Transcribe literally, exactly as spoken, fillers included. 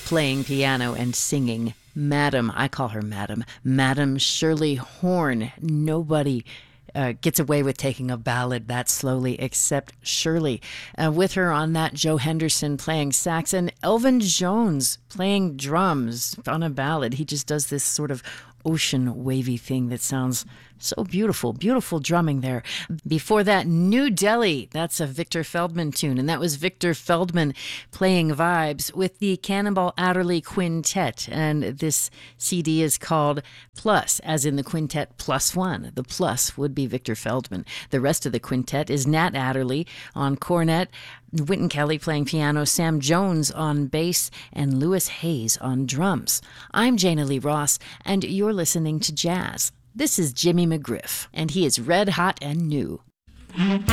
playing piano and singing. Madam, I call her Madam, Madam Shirley Horn. Nobody Uh, gets away with taking a ballad that slowly except Shirley. Uh, with her on that, Joe Henderson playing sax and Elvin Jones playing drums on a ballad. He just does this sort of ocean wavy thing that sounds so beautiful. Beautiful drumming there. Before that, New Delhi. That's a Victor Feldman tune, and that was Victor Feldman playing vibes with the Cannonball Adderley Quintet. And this C D is called Plus, as in the quintet plus one. The plus would be Victor Feldman. The rest of the quintet is Nat Adderley on cornet, Wynton Kelly playing piano, Sam Jones on bass, and Lewis Hayes on drums. I'm Jana Lee Ross, and you're listening to Jazz. This is Jimmy McGriff, and he is red hot and new.